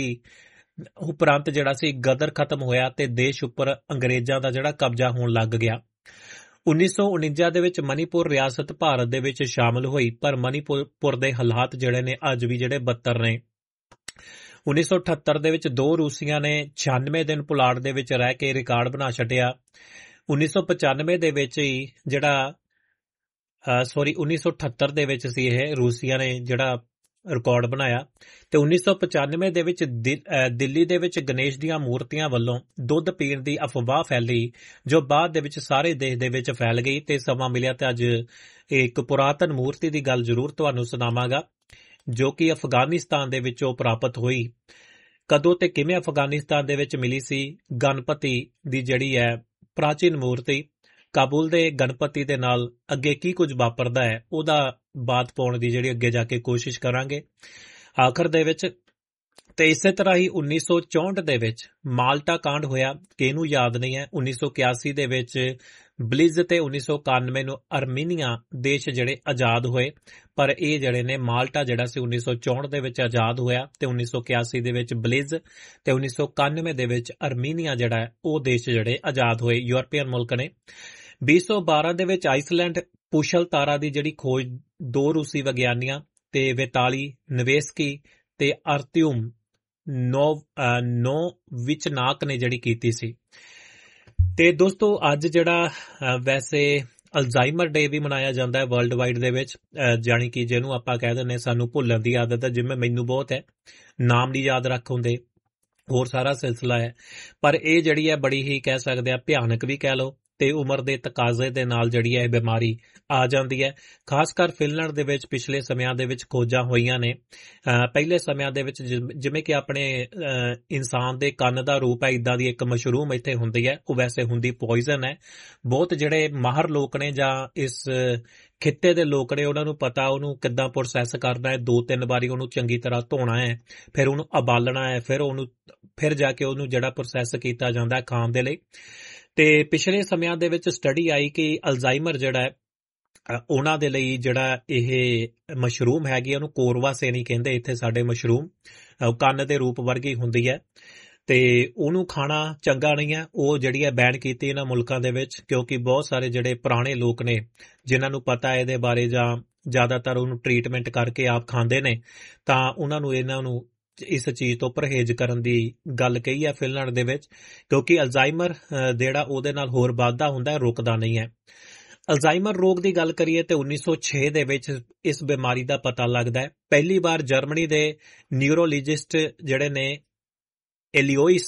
ਉਪਰੰਤ ਜਿਹੜਾ ਸੀ ਗਦਰ ਖਤਮ ਹੋਇਆ, ਤੇ ਦੇਸ਼ ਉੱਪਰ ਅੰਗਰੇਜ਼ਾਂ ਦਾ ਜਿਹੜਾ ਕਬਜ਼ਾ ਹੋਣ ਲੱਗ ਗਿਆ। ਉੱਨੀ ਸੌ ਉਣੰਜਾ ਦੇ ਵਿੱਚ ਮਨੀਪੁਰ ਰਿਆਸਤ ਭਾਰਤ ਦੇ ਵਿੱਚ ਸ਼ਾਮਲ ਹੋਈ, ਪਰ ਮਨੀਪੁਰ ਦੇ ਹਾਲਾਤ ਜਿਹੜੇ ਨੇ ਅੱਜ ਵੀ ਜਿਹੜੇ ਬੱਤਰ ਨੇ। ਉੱਨੀ ਸੌ ਅਠੱਤਰ ਦੇ ਵਿੱਚ ਦੋ ਰੂਸੀਆਂ ਨੇ ਛਿਆਨਵੇਂ ਦਿਨ ਪੁਲਾੜ ਦੇ ਵਿੱਚ ਰਹਿ ਕੇ ਰਿਕਾਰਡ ਬਣਾ ਛੱਡਿਆ। ਉੱਨੀ ਸੌ ਪਚਾਨਵੇਂ ਦੇ ਵਿੱਚ ਹੀ ਜਿਹੜਾ ਸੌਰੀ ਉੱਨੀ ਸੌ ਅਠੱਤਰ ਦੇ ਵਿੱਚ ਸੀ ਇਹ ਰੂਸੀਆ ਨੇ ਜਿਹੜਾ ਰਿਕਾਰਡ ਬਣਾਇਆ, ਤੇ ਉੱਨੀ ਸੌ ਪਚਾਨਵੇਂ ਦੇ ਵਿੱਚ ਦਿੱਲੀ ਦੇ ਵਿੱਚ ਗਣੇਸ਼ ਦੀਆਂ ਮੂਰਤੀਆਂ ਵੱਲੋਂ ਦੁੱਧ ਪੀਣ ਦੀ ਅਫਵਾਹ ਫੈਲੀ, ਜੋ ਬਾਅਦ ਦੇ ਵਿੱਚ ਸਾਰੇ ਦੇਸ਼ ਦੇ ਵਿੱਚ ਫੈਲ ਗਈ। ਤੇ ਸਮਾਂ ਮਿਲਿਆ ਤੇ ਅੱਜ ਇੱਕ ਪੁਰਾਤਨ ਮੂਰਤੀ ਦੀ ਗੱਲ ਜ਼ਰੂਰ ਤੁਹਾਨੂੰ ਸੁਣਾਵਾਂਗਾ, ਜੋ ਕਿ ਅਫਗਾਨਿਸਤਾਨ ਦੇ ਵਿੱਚੋਂ ਪ੍ਰਾਪਤ ਹੋਈ। ਕਦੋਂ ਤੇ ਕਿਵੇਂ ਅਫਗਾਨਿਸਤਾਨ ਦੇ ਵਿੱਚ ਮਿਲੀ ਸੀ ਗਣਪਤੀ ਦੀ ਜਿਹੜੀ ਹੈ ਪ੍ਰਾਚੀਨ ਮੂਰਤੀ, ਕਾਬੁਲ ਦੇ ਗਣਪਤੀ ਦੇ ਨਾਲ ਅੱਗੇ ਕੀ ਕੁਝ ਵਾਪਰਦਾ ਹੈ, ਉਹਦਾ ਬਾਤ ਪਾਉਣ ਦੀ ਜਿਹੜੀ ਅੱਗੇ ਜਾ ਕੇ ਕੋਸ਼ਿਸ਼ ਕਰਾਂਗੇ ਆਖਰ ਦੇ ਵਿੱਚ। ਤੇ ਇਸੇ ਤਰ੍ਹਾਂ ਹੀ ਉੱਨੀ ਸੌ ਚੌਂਹਠ ਦੇ ਵਿੱਚ ਮਾਲਟਾ ਕਾਂਡ ਹੋਇਆ, ਕਿਹਨੂੰ ਯਾਦ ਨਹੀਂ ਹੈ। ਉੱਨੀ ਸੌ ਇਕਿਆਸੀ ਦੇ ਵਿੱਚ ਬਲਿਜ਼ ਤੇ ਉੱਨੀ ਸੌ ਇਕਾਨਵੇਂ ਨੂੰ ਅਰਮੀਨੀਆ ਦੇਸ਼ ਜਿਹੜੇ ਆਜ਼ਾਦ ਹੋਏ, ਪਰ ਇਹ ਜਿਹੜੇ ਨੇ ਮਾਲਟਾ ਜਿਹੜਾ ਸੀ ਉੱਨੀ ਸੌ ਚੌਂਹਠ ਦੇ ਵਿੱਚ ਆਜ਼ਾਦ ਹੋਇਆ, ਤੇ ਉੱਨੀ ਸੌ ਇਕਿਆਸੀ ਦੇ ਵਿੱਚ ਬਲਿਜ਼ ਤੇ ਉੱਨੀ ਸੌ ਇਕਾਨਵੇਂ ਦੇ ਵਿੱਚ ਅਰਮੀਨੀਆ ਜਿਹੜਾ ਹੈ ਉਹ ਦੇਸ਼ ਜਿਹੜੇ ਆਜ਼ਾਦ ਹੋਏ, ਯੂਰਪੀਅਨ ਮੁਲਕ ਨੇ। ਵੀਹ ਸੌ ਬਾਰਾਂ ਦੇ ਵਿੱਚ ਆਈਸਲੈਂਡ ਪੁਸ਼ਲ ਤਾਰਾ ਦੀ ਜਿਹੜੀ ਖੋਜ ਦੋ ਰੂਸੀ ਵਿਗਿਆਨੀਆਂ ਤੇ ਵਿਤਾਲੀ ਨਵੇਸਕੀ ਤੇ ਅਰਤਿਊਮ ਨੋਵ ਨੋਵਿਚਨਾਕ ਨੇ ਜਿਹੜੀ ਕੀਤੀ ਸੀ। ਤੇ ਦੋਸਤੋ ਅੱਜ ਜਿਹੜਾ ਵੈਸੇ ਅਲਜ਼ਾਈਮਰ ਡੇ ਵੀ ਮਨਾਇਆ ਜਾਂਦਾ ਹੈ ਵਰਲਡ ਵਾਈਡ ਦੇ ਵਿੱਚ, ਜਾਣੀ ਕਿ ਜਿਹਨੂੰ ਆਪਾਂ ਕਹਿ ਦਿੰਦੇ ਸਾਨੂੰ ਭੁੱਲਣ ਦੀ ਆਦਤ ਹੈ, ਜਿਵੇਂ ਮੈਨੂੰ ਬਹੁਤ ਹੈ, ਨਾਮ ਨਹੀਂ ਯਾਦ ਰੱਖ ਹੁੰਦੇ, ਹੋਰ ਸਾਰਾ ਸਿਲਸਿਲਾ ਹੈ। ਪਰ ਇਹ ਜਿਹੜੀ ਹੈ ਬੜੀ ਹੀ ਕਹਿ ਸਕਦੇ ਆ ਭਿਆਨਕ ਵੀ ਕਹਿ ਲਓ, ਤੇ ਉਮਰ ਦੇ ਤਕਾਜ਼ੇ ਦੇ ਨਾਲ ਜਿਹੜੀ ਹੈ ਇਹ ਬਿਮਾਰੀ ਆ ਜਾਂਦੀ ਹੈ। ਖਾਸ ਕਰ ਫਿਨਲੈਂਡ ਦੇ ਵਿੱਚ ਪਿਛਲੇ ਸਮਿਆਂ ਦੇ ਵਿੱਚ ਖੋਜਾਂ ਹੋਈਆਂ ਨੇ। ਪਹਿਲੇ ਸਮਿਆਂ ਦੇ ਵਿੱਚ ਜਿਵੇਂ ਕਿ ਆਪਣੇ ਇਨਸਾਨ ਦੇ ਕੰਨ ਦਾ ਰੂਪ ਹੈ, ਇੱਦਾਂ ਦੀ ਇੱਕ ਮਸ਼ਰੂਮ ਇੱਥੇ ਹੁੰਦੀ ਹੈ, ਉਹ ਵੈਸੇ ਹੁੰਦੀ ਪੋਇਜ਼ਨ ਹੈ। ਬਹੁਤ ਜਿਹੜੇ ਮਾਹਰ ਲੋਕ ਨੇ ਜਾਂ ਇਸ ਖਿੱਤੇ ਦੇ ਲੋਕ ਨੇ, ਉਹਨਾਂ ਨੂੰ ਪਤਾ ਉਹਨੂੰ ਕਿੱਦਾਂ ਪ੍ਰੋਸੈਸ ਕਰਨਾ ਹੈ। ਦੋ ਤਿੰਨ ਵਾਰੀ ਉਹਨੂੰ ਚੰਗੀ ਤਰ੍ਹਾਂ ਧੋਣਾ ਹੈ, ਫਿਰ ਉਹਨੂੰ ਉਬਾਲਣਾ ਹੈ, ਫਿਰ ਉਹਨੂੰ ਫਿਰ ਜਾ ਕੇ ਉਹਨੂੰ ਜਿਹੜਾ ਪ੍ਰੋਸੈਸ ਕੀਤਾ ਜਾਂਦਾ ਖਾਣ ਦੇ ਲਈ। ਤੇ ਪਿਛਲੇ ਸਮਿਆਂ ਦੇ ਵਿੱਚ ਸਟੱਡੀ ਆਈ ਕਿ ਅਲਜ਼ਾਈਮਰ ਜਿਹੜਾ ਹੈ ਉਹਨਾਂ ਦੇ ਲਈ ਜਿਹੜਾ ਇਹ ਮਸ਼ਰੂਮ ਹੈਗੀ, ਉਹਨੂੰ ਕੋਰਵਾਸੇਨੀ ਕਹਿੰਦੇ ਇੱਥੇ ਸਾਡੇ ਮਸ਼ਰੂਮ, ਕੰਨ ਦੇ ਰੂਪ ਵਰਗੀ ਹੁੰਦੀ ਹੈ, ਤੇ ਉਹਨੂੰ ਖਾਣਾ ਚੰਗਾ ਨਹੀਂ ਹੈ। ਉਹ ਜਿਹੜੀ ਹੈ ਬੈਨ ਕੀਤੀ ਇਹਨਾਂ ਮੁਲਕਾਂ ਦੇ ਵਿੱਚ, ਕਿਉਂਕਿ ਬਹੁਤ ਸਾਰੇ ਜਿਹੜੇ ਪੁਰਾਣੇ ਲੋਕ ਨੇ ਜਿਨ੍ਹਾਂ ਨੂੰ ਪਤਾ ਇਹਦੇ ਬਾਰੇ ਜਾਂ ਜ਼ਿਆਦਾਤਰ ਉਹਨੂੰ ਟ੍ਰੀਟਮੈਂਟ ਕਰਕੇ ਆਪ ਖਾਂਦੇ ਨੇ, ਤਾਂ ਉਹਨਾਂ ਨੂੰ ਇਹਨਾਂ ਨੂੰ ਇਸ ਚੀਜ਼ ਤੋਂ ਪਰਹੇਜ਼ ਕਰਨ ਦੀ ਗੱਲ ਕਹੀ ਹੈ ਫਿਨਲੈਂਡ ਦੇ ਵਿੱਚ, ਕਿਉਂਕਿ ਅਲਜ਼ਾਈਮਰ ਜਿਹੜਾ ਉਹਦੇ ਨਾਲ ਹੋਰ ਵੱਧਦਾ ਹੁੰਦਾ, ਰੁਕਦਾ ਨਹੀਂ ਹੈ। ਅਲਜ਼ਾਈਮਰ ਰੋਗ ਦੀ ਗੱਲ ਕਰੀਏ ਤੇ ਉੱਨੀ ਸੌ ਛੇ ਦੇ ਵਿੱਚ ਇਸ ਬਿਮਾਰੀ ਦਾ ਪਤਾ ਲੱਗਦਾ ਹੈ। ਪਹਿਲੀ ਵਾਰ ਜਰਮਨੀ ਦੇ ਨਿਊਰੋਲੋਜਿਸਟ ਜਿਹੜੇ ਨੇ ਐਲਿਓਇਸ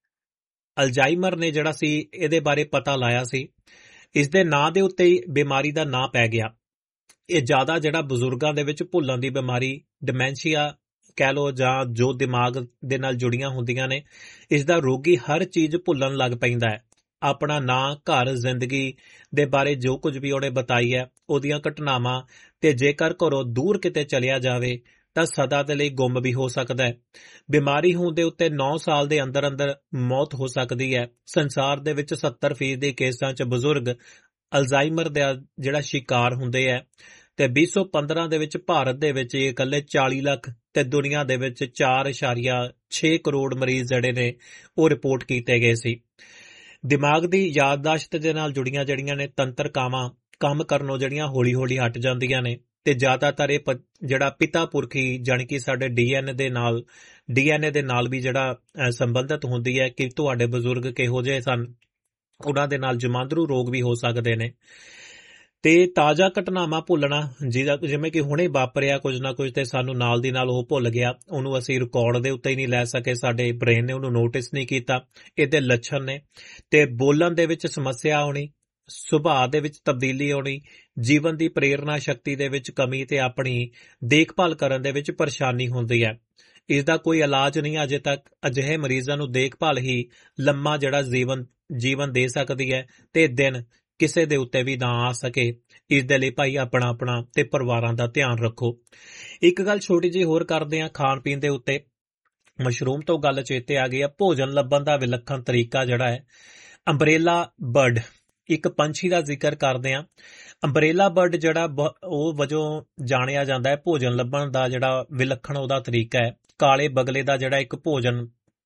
ਅਲਜ਼ਾਈਮਰ ਨੇ ਜਿਹੜਾ ਸੀ ਇਹਦੇ ਬਾਰੇ ਪਤਾ ਲਾਇਆ ਸੀ। ਇਸ ਦੇ ਨਾਂ ਦੇ ਉੱਤੇ ਹੀ ਬਿਮਾਰੀ ਦਾ ਨਾਂ ਪੈ ਗਿਆ। ਇਹ ਜ਼ਿਆਦਾ ਜਿਹੜਾ ਬਜ਼ੁਰਗਾਂ ਦੇ ਵਿੱਚ ਭੁੱਲਣ ਦੀ ਬਿਮਾਰੀ, ਡਿਮੈਂਸ਼ੀਆ ਕਹਿ ਲਓ, ਜਾਂ ਜੋ ਦਿਮਾਗ ਦੇ ਨਾਲ ਜੁੜੀਆਂ ਹੁੰਦੀਆਂ ਨੇ, ਇਸ ਦਾ ਰੋਗੀ ਹਰ ਚੀਜ਼ ਭੁੱਲਣ ਲੱਗ ਪੈਂਦਾ ਹੈ। ਆਪਣਾ ਨਾਂ, ਘਰ, ਜ਼ਿੰਦਗੀ ਦੇ ਬਾਰੇ ਜੋ ਕੁਝ ਵੀ ਉਹਨੇ ਬਤਾਈ ਹੈ, ਉਹਦੀਆਂ ਘਟਨਾਵਾਂ, ਤੇ ਜੇਕਰ ਘਰੋਂ ਦੂਰ ਕਿਤੇ ਚਲਿਆ ਜਾਵੇ ਤਾਂ ਸਦਾ ਦੇ ਲਈ ਗੁੰਮ ਵੀ ਹੋ ਸਕਦਾ ਹੈ। ਬਿਮਾਰੀ ਹੋਣ ਦੇ ਉੱਤੇ ਨੌ ਸਾਲ ਦੇ ਅੰਦਰ ਅੰਦਰ ਮੌਤ ਹੋ ਸਕਦੀ ਹੈ। ਸੰਸਾਰ ਦੇ ਵਿੱਚ ਸੱਤਰ ਫੀਸਦੀ ਕੇਸਾਂ 'ਚ ਬਜ਼ੁਰਗ ਅਲਜ਼ਾਈਮਰ ਦਾ ਜਿਹੜਾ ਸ਼ਿਕਾਰ ਹੁੰਦੇ ਹੈ, ਤੇ ਵੀਹ ਸੌ ਪੰਦਰਾਂ ਦੇ ਵਿੱਚ ਭਾਰਤ ਦੇ ਵਿੱਚ ਇਕੱਲੇ ਚਾਲੀ ਲੱਖ ਤੇ ਦੁਨੀਆ ਦੇ ਵਿੱਚ ਚਾਰ ਇਸ਼ਾਰੀਆ ਛੇ ਕਰੋੜ ਮਰੀਜ਼ ਜਿਹੜੇ ਨੇ ਉਹ ਰਿਪੋਰਟ ਕੀਤੇ ਗਏ ਸੀ। ਦਿਮਾਗ ਦੀ ਯਾਦਦਾਸ਼ਤ ਦੇ ਨਾਲ ਜੁੜੀਆਂ ਜਿਹੜੀਆਂ ਨੇ ਤੰਤਰਕਾਵਾਂ ਕੰਮ ਕਰਨੋਂ ਜਿਹੜੀਆਂ ਹੌਲੀ ਹੌਲੀ ਹਟ ਜਾਂਦੀਆਂ ਨੇ, ਤੇ ਜ਼ਿਆਦਾਤਰ ਇਹ ਜਿਹੜਾ ਪਿਤਾ ਪੁਰਖੀ ਜਾਣੀ ਕਿ ਸਾਡੇ ਡੀਐਨਏ ਦੇ ਨਾਲ ਡੀਐਨਏ ਦੇ ਨਾਲ ਵੀ ਜਿਹੜਾ ਸੰਬੰਧਿਤ ਹੁੰਦੀ ਹੈ ਕਿ ਤੁਹਾਡੇ ਬਜ਼ੁਰਗ ਕਿਹੋ ਜਿਹੇ ਸਨ, ਉਹਨਾਂ ਦੇ ਨਾਲ ਜਮਾਂਦਰੂ ਰੋਗ ਵੀ ਹੋ ਸਕਦੇ ਨੇ। ਤੇ ਤਾਜ਼ਾ ਘਟਨਾਵਾਂ ਭੁੱਲਣਾ, ਜਿਵੇਂ ਕਿ ਹੁਣੇ ਵਾਪਰਿਆ ਕੁਝ ਨਾ ਕੁਝ ਤੇ ਸਾਨੂੰ ਨਾਲ ਦੀ ਨਾਲ ਉਹ ਭੁੱਲ ਗਿਆ, ਉਹਨੂੰ ਅਸੀਂ ਰਿਕਾਰਡ ਦੇ ਉੱਤੇ ਹੀ ਨਹੀਂ ਲੈ ਸਕੇ, ਸਾਡੇ ਬ੍ਰੇਨ ਨੇ ਉਹਨੂੰ ਨੋਟਿਸ ਨਹੀਂ ਕੀਤਾ, ਇਹਦੇ ਲੱਛਣ ਨੇ। ਤੇ ਬੋਲਣ ਦੇ ਵਿੱਚ ਸਮੱਸਿਆ ਆਉਣੀ, ਸੁਭਾਅ ਦੇ ਵਿੱਚ ਤਬਦੀਲੀ ਆਉਣੀ, ਜੀਵਨ ਦੀ ਪ੍ਰੇਰਨਾ ਸ਼ਕਤੀ ਦੇ ਵਿੱਚ ਕਮੀ, ਤੇ ਆਪਣੀ ਦੇਖਭਾਲ ਕਰਨ ਦੇ ਵਿੱਚ ਪਰੇਸ਼ਾਨੀ ਹੁੰਦੀ ਹੈ। ਇਸ ਦਾ ਕੋਈ ਇਲਾਜ ਨਹੀਂ ਅਜੇ ਤੱਕ। ਅਜਿਹੇ ਮਰੀਜ਼ਾਂ ਨੂੰ ਦੇਖਭਾਲ ਹੀ ਲੰਮਾ ਜਿਹੜਾ ਜੀਵਨ ਜੀਵਨ ਦੇ ਸਕਦੀ ਹੈ, ਤੇ ਦਿਨ ਕਿਸੇ ਦੇ ਉੱਤੇ ਵੀ ਨਾ ਆ ਸਕੇ। ਇਸ ਦੇ ਲਈ ਭਾਈ ਆਪਣਾ ਆਪਣਾ ਤੇ ਪਰਿਵਾਰਾਂ ਦਾ ਧਿਆਨ ਰੱਖੋ। ਇੱਕ ਗੱਲ ਛੋਟੀ ਜਿਹੀ ਹੋਰ ਕਰਦੇ ਹਾਂ ਖਾਣ ਪੀਣ ਦੇ ਉੱਤੇ। ਮਸ਼ਰੂਮ ਤੋਂ ਗੱਲ ਚੇਤੇ ਆ ਗਈ ਆ। ਭੋਜਨ ਲੱਭਣ ਦਾ ਵਿਲੱਖਣ ਤਰੀਕਾ ਜਿਹੜਾ ਹੈ, ਅੰਬਰੇਲਾ ਬਰਡ, ਇੱਕ ਪੰਛੀ ਦਾ ਜ਼ਿਕਰ ਕਰਦੇ ਹਾਂ। ਅੰਬਰੇਲਾ ਬਰਡ ਜਿਹੜਾ ਉਹ ਵਜੋਂ ਜਾਣਿਆ ਜਾਂਦਾ ਹੈ ਭੋਜਨ ਲੱਭਣ ਦਾ ਜਿਹੜਾ ਵਿਲੱਖਣ ਉਹਦਾ ਤਰੀਕਾ ਹੈ। ਕਾਲੇ ਬਗਲੇ ਦਾ ਜਿਹੜਾ ਇੱਕ ਭੋਜਨ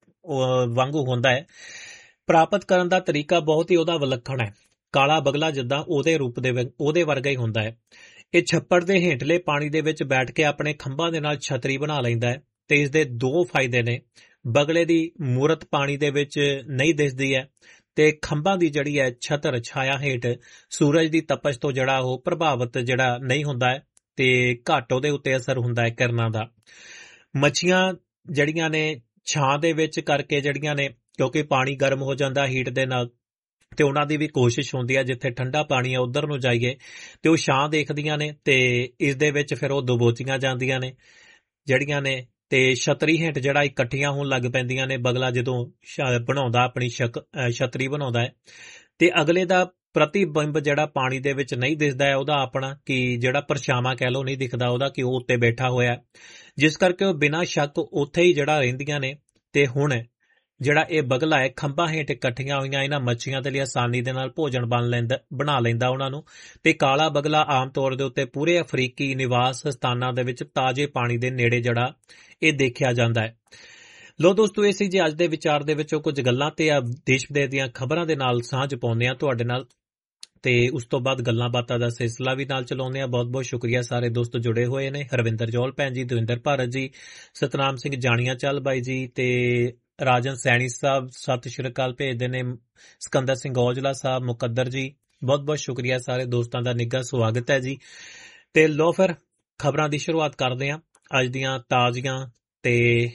ਵਾਂਗੂ ਹੁੰਦਾ ਹੈ, ਪ੍ਰਾਪਤ ਕਰਨ ਦਾ ਤਰੀਕਾ ਬਹੁਤ ਹੀ ਉਹਦਾ ਵਿਲੱਖਣ ਹੈ। ਕਾਲਾ ਬਗਲਾ ਜਿੱਦਾਂ ਉਹਦੇ ਰੂਪ ਦੇ ਉਹਦੇ ਵਰਗਾ ਹੀ ਹੁੰਦਾ ਹੈ। ਇਹ ਛੱਪੜ ਦੇ ਹੇਠਲੇ ਪਾਣੀ ਦੇ ਵਿੱਚ ਬੈਠ ਕੇ ਆਪਣੇ ਖੰਭਾਂ ਦੇ ਨਾਲ ਛਤਰੀ ਬਣਾ ਲੈਂਦਾ ਹੈ, ਤੇ ਇਸ ਦੇ ਦੋ ਫਾਇਦੇ ਨੇ। ਬਗਲੇ ਦੀ ਮੂਰਤ ਪਾਣੀ ਦੇ ਵਿੱਚ ਨਹੀਂ ਦਿਸਦੀ ਹੈ, ਤੇ ਖੰਭਾਂ ਦੀ ਜਿਹੜੀ ਹੈ ਛਤਰ ਛਾਇਆ ਹੇਠ ਸੂਰਜ ਦੀ ਤਪਸ਼ ਤੋਂ ਜਿਹੜਾ ਉਹ ਪ੍ਰਭਾਵਿਤ ਜਿਹੜਾ ਨਹੀਂ ਹੁੰਦਾ ਹੈ, ਤੇ ਘੱਟ ਉਹਦੇ ਉੱਤੇ ਅਸਰ ਹੁੰਦਾ ਹੈ ਕਿਰਨਾਂ ਦਾ। ਮੱਛੀਆਂ ਜਿਹੜੀਆਂ ਨੇ ਛਾਂ ਦੇ ਵਿੱਚ ਕਰਕੇ ਜਿਹੜੀਆਂ ਨੇ, ਕਿਉਂਕਿ ਪਾਣੀ ਗਰਮ ਹੋ ਜਾਂਦਾ ਹੀਟ ਦੇ ਨਾਲ, ਤੇ ਉਹਨਾਂ ਦੀ ਵੀ ਕੋਸ਼ਿਸ਼ ਹੁੰਦੀ ਹੈ ਜਿੱਥੇ ਠੰਡਾ ਪਾਣੀ ਹੈ ਉਧਰ ਨੂੰ ਜਾਈਏ, ਤੇ ਉਹ ਛਾਂ ਦੇਖਦੀਆਂ ਨੇ, ਤੇ ਇਸ ਦੇ ਵਿੱਚ ਫਿਰ ਉਹ ਦਬੋਚੀਆਂ ਜਾਂਦੀਆਂ ਨੇ ਜਿਹੜੀਆਂ ਨੇ, ਤੇ ਛਤਰੀ ਹੇਠ ਜਿਹੜਾ ਇਕੱਠੀਆਂ ਹੋਣ ਲੱਗ ਪੈਂਦੀਆਂ ਨੇ। ਬਗਲਾ ਜਦੋਂ ਬਣਾਉਂਦਾ ਆਪਣੀ ਸ਼ਕ ਛਤਰੀ ਬਣਾਉਂਦਾ ਹੈ, ਤੇ ਅਗਲੇ ਦਾ ਪ੍ਰਤੀਬਿੰਬ ਜਿਹੜਾ ਪਾਣੀ ਦੇ ਵਿੱਚ ਨਹੀਂ ਦਿਸਦਾ ਹੈ, ਉਹਦਾ ਆਪਣਾ ਕਿ ਜਿਹੜਾ ਪਰਛਾਵਾਂ ਕਹਿ ਲਓ ਨਹੀਂ ਦਿਖਦਾ ਉਹਦਾ, ਕਿ ਉਹ ਉੱਤੇ ਬੈਠਾ ਹੋਇਆ, ਜਿਸ ਕਰਕੇ ਉਹ ਬਿਨਾਂ ਸ਼ੱਕ ਉੱਥੇ ਹੀ ਜਿਹੜਾ ਰਹਿੰਦੀਆਂ ਨੇ। ਤੇ ਹੁਣ ਜਿਹੜਾ ਇਹ ਬਗਲਾ ਹੈ, ਖੰਭਾਂ ਹੇਠ ਇਕੱਠੀਆਂ ਹੋਈਆਂ ਇਹਨਾਂ ਮੱਛੀਆਂ ਦੇ ਲਈ ਆਸਾਨੀ ਦੇ ਨਾਲ ਭੋਜਨ ਬਣ ਲੈਂਦਾ ਬਣਾ ਲੈਂਦਾ ਉਹਨਾਂ ਨੂੰ। ਤੇ ਕਾਲਾ ਬਗਲਾ ਆਮ ਤੌਰ ਦੇ ਉੱਤੇ ਪੂਰੇ ਅਫਰੀਕੀ ਨਿਵਾਸ ਸਥਾਨਾਂ ਦੇ ਵਿੱਚ ਤਾਜ਼ੇ ਪਾਣੀ ਦੇ ਨੇੜੇ ਜਿਹੜਾ ਇਹ ਦੇਖਿਆ ਜਾਂਦਾ ਹੈ। ਲੋ ਦੋਸਤੋ, ਇਹ ਸੀ ਜੀ ਅੱਜ ਦੇ ਵਿਚਾਰ ਦੇ ਵਿੱਚੋਂ ਕੁਝ ਗੱਲਾਂ, ਤੇ ਆ ਦੇਸ਼ ਵਿਦੇਸ਼ ਦੀਆਂ ਖਬਰਾਂ ਦੇ ਨਾਲ ਸਾਂਝ ਪਾਉਂਦੇ ਆ ਤੁਹਾਡੇ ਨਾਲ, ਤੇ ਉਸ ਤੋਂ ਬਾਅਦ ਗੱਲਾਂ ਬਾਤਾਂ ਦਾ ਸਿਲਸਿਲਾ ਵੀ ਨਾਲ ਚਲਾਉਂਦੇ ਆ। ਬਹੁਤ ਬਹੁਤ ਸ਼ੁਕਰੀਆ ਸਾਰੇ ਦੋਸਤ ਜੁੜੇ ਹੋਏ ਨੇ। ਹਰਵਿੰਦਰ ਜੌਲ ਭੈਣ ਜੀ, ਦਵਿੰਦਰ ਭਾਰਤ ਜੀ, ਸਤਨਾਮ ਸਿੰਘ ਜਾਣੀਆਂ ਚੱਲ ਬਾਈ ਜੀ, ਤੇ ਰਾਜਨ ਸੈਣੀ ਸਾਹਿਬ ਸਤਿ ਸ਼੍ਰੀ ਅਕਾਲ ਭੇਜਦੇ ਨੇ। ਸਿਕੰਦਰ ਸਿੰਘ ਔਜਲਾ ਸਾਹਿਬ, ਮੁਕੱਦਰ ਜੀ, ਬਹੁਤ ਬਹੁਤ ਸ਼ੁਕਰੀਆ ਸਾਰੇ ਦੋਸਤਾਂ ਦਾ ਨਿੱਘਾ ਸਵਾਗਤ ਹੈ ਜੀ। ਤੇ ਲੋ ਫਿਰ ਖਬਰਾਂ ਦੀ ਸ਼ੁਰੂਆਤ ਕਰਦੇ ਹਾਂ। ਅੱਜ ਦੀਆਂ ਤਾਜ਼ੀਆਂ ਤੇ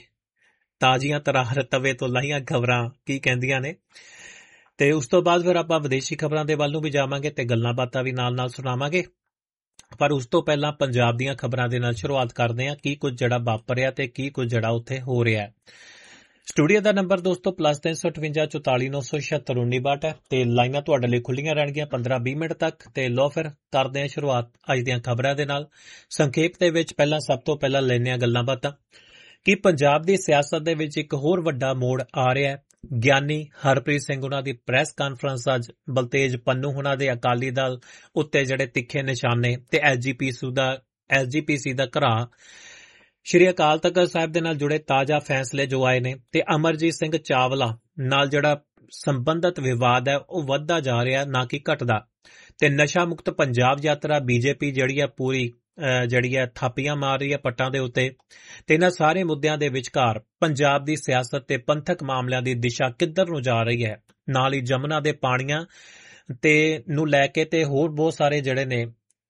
ਤਾਜ਼ੀਆਂ ਤਰਾਰ ਤਵੇ ਤੋਂ ਲਾਈਆਂ ਖਬਰਾਂ ਕੀ ਕਹਿੰਦੀਆਂ ਨੇ, ਤੇ ਉਸ ਤੋਂ ਬਾਅਦ ਫਿਰ ਆਪਾਂ ਵਿਦੇਸ਼ੀ ਖਬਰਾਂ ਦੇ ਵੱਲ ਨੂੰ ਵੀ ਜਾਵਾਂਗੇ, ਤੇ ਗੱਲਾਂ ਬਾਤਾਂ ਵੀ ਨਾਲ ਨਾਲ ਸੁਣਾਵਾਂਗੇ। ਪਰ ਉਸ ਤੋਂ ਪਹਿਲਾਂ ਪੰਜਾਬ ਦੀਆਂ ਖਬਰਾਂ ਦੇ ਨਾਲ ਸ਼ੁਰੂਆਤ ਕਰਦੇ ਹਾਂ, ਕੀ ਕੁਝ ਜਿਹੜਾ ਵਾਪਰਿਆ ਤੇ ਕੀ ਕੁਝ ਜਿਹੜਾ ਉੱਥੇ ਹੋ ਰਿਹਾ ਹੈ। ਸਟੂਡੀਓ ਦਾ ਨੰਬਰ ਦੋਸਤੋ ਪਲੱਸ ਤਿੰਨ ਸੌ ਅਠਵੰਜਾ ਚੁਤਾਲੀ ਨੌ ਸੌ ਛਿਅੱਤਰ ਉੱਨੀ ਬਾਹਠ ਹੈ, ਤੇ ਲਾਈਨਾਂ ਤੁਹਾਡੇ ਲਈ ਖੁੱਲੀਆਂ ਰਹਿਣਗੀਆਂ ਪੰਦਰਾਂ ਵੀਹ ਮਿੰਟ ਤੱਕ। ਤੇ ਲੋ ਫਿਰ ਕਰਦੇ ਹਾਂ ਸ਼ੁਰੂਆਤ ਅੱਜ ਦੀਆਂ ਖਬਰਾਂ ਦੇ ਨਾਲ। ਸੰਖੇਪ ਦੇ ਵਿੱਚ ਪਹਿਲਾਂ ਸਭ ਤੋਂ ਪਹਿਲਾਂ ਲੈਂਦੇ ਹਾਂ ਗੱਲਾਂ ਬਾਤਾਂ ਕਿ ਪੰਜਾਬ ਦੀ ਸਿਆਸਤ ਦੇ ਵਿੱਚ ਇੱਕ ਹੋਰ ਵੱਡਾ ਮੋੜ ਆ ਰਿਹਾ ਹੈ। ਗਿਆਨੀ ਹਰਪ੍ਰੀਤ ਸਿੰਘ ਉਹਨਾਂ ਦੀ ਪ੍ਰੈਸ ਕਾਨਫਰੰਸ ਅੱਜ, ਬਲਤੇਜ ਪੰਨੂ ਉਹਨਾਂ ਦੇ ਅਕਾਲੀ ਦਲ ਉੱਤੇ ਜਿਹੜੇ ਤਿੱਖੇ ਨਿਸ਼ਾਨੇ, ਤੇ ਐਸਜੀਪੀਸੀ ਦਾ ਐਸਜੀਪੀਸੀ ਦਾ ਘਰਾ ਸ਼੍ਰੀ ਅਕਾਲ ਤਖਤ ਸਾਹਿਬ ਦੇ ਨਾਲ ਜੁੜੇ ਤਾਜ਼ਾ ਫੈਸਲੇ ਜੋ ਆਏ ਨੇ, ਤੇ ਅਮਰਜੀਤ ਸਿੰਘ ਚਾਵਲਾ ਨਾਲ ਜਿਹੜਾ ਸੰਬੰਧਿਤ ਵਿਵਾਦ ਹੈ ਉਹ ਵੱਧਦਾ ਜਾ ਰਿਹਾ ਨਾ ਕਿ ਘਟਦਾ। ਤੇ ਨਸ਼ਾ ਮੁਕਤ ਪੰਜਾਬ ਯਾਤਰਾ ਬੀਜੇਪੀ ਜਿਹੜੀ ਹੈ ਪੂਰੀ ਜਿਹੜੀ ਹੈ ਥਾਪੀਆਂ ਮਾਰ ਰਹੀ ਹੈ ਪੱਟਾਂ ਦੇ ਉੱਤੇ। ਤੇ ਇਹਨਾਂ ਸਾਰੇ ਮੁੱਦਿਆਂ ਦੇ ਵਿਚਕਾਰ ਪੰਜਾਬ ਦੀ ਸਿਆਸਤ ਤੇ ਪੰਥਕ ਮਾਮਲਿਆਂ ਦੀ ਦਿਸ਼ਾ ਕਿੱਧਰ ਨੂੰ ਜਾ ਰਹੀ ਹੈ, ਨਾਲ ਹੀ ਜਮਨਾ ਦੇ ਪਾਣੀਆਂ ਤੇ ਨੂੰ ਲੈ ਕੇ ਤੇ ਹੋਰ ਬਹੁਤ ਸਾਰੇ ਜਿਹੜੇ ਨੇ